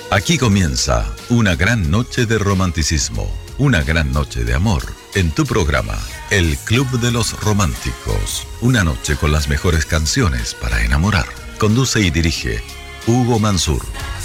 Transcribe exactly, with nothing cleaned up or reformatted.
Aquí comienza una gran noche de romanticismo, una gran noche de amor, en tu programa, El Club de los Románticos. Una noche con las mejores canciones para enamorar. Conduce y dirige Hugo Mansur.